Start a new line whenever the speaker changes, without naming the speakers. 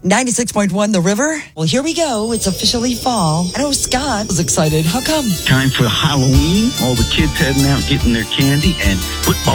96.1 The River. Well, here we go. It's officially fall. I know Scott was excited. How come?
Time for Halloween. All the kids heading out getting their candy and football.